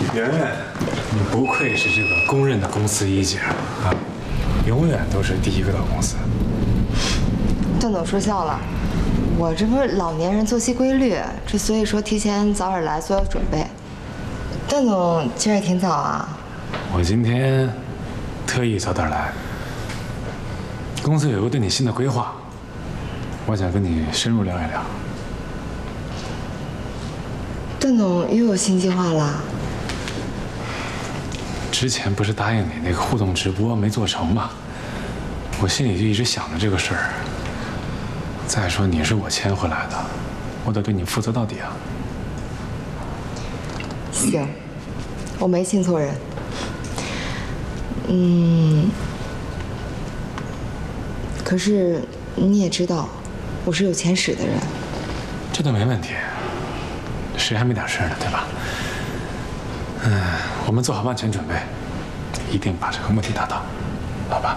圆圆，你不愧是这个公认的公司一姐啊，永远都是第一个到公司。 段总说笑了，我这不是老年人作息规律，所以说提前早点来做好准备。段总今儿也挺早啊。 我今天特意早点来，公司有个对你新的规划，我想跟你深入聊一聊。 段总又有新计划啦？ 之前不是答应你那个互动直播没做成吗？我心里就一直想着这个事儿。再说你是我签回来的，我得对你负责到底啊。 行，我没信错人。可是你也知道，我是有前史的人。 这都没问题，谁还没点事呢，对吧？我们做好万全准备，一定把这个目的达到，好吧？